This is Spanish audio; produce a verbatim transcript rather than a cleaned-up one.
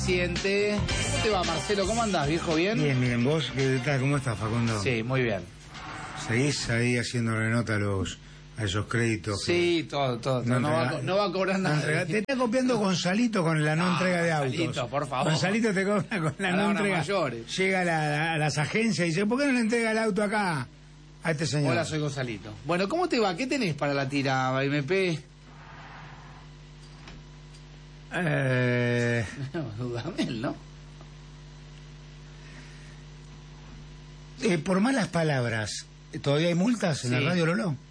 Siente. ¿Cómo te va, Marcelo? ¿Cómo andás, viejo? ¿Bien? Bien, bien. ¿Vos qué tal? ¿Cómo estás, Facundo? Sí, muy bien. ¿Seguís ahí haciéndole nota a los a esos créditos? Sí, todo, todo. No, no, va, no va a cobrar nada. No te está copiando Gonzalito con la no, no entrega de autos. Gonzalito, por favor. Gonzalito te cobra con la no entrega. Mayores. Llega a, la, a las agencias y dice, ¿por qué no le entrega el auto acá a este señor? Hola, soy Gonzalito. Bueno, ¿cómo te va? ¿Qué tenés para la tira, M P? Eh... No, Dudamel, ¿no? Eh, por malas palabras, ¿todavía hay multas en Sí. la radio Lolo?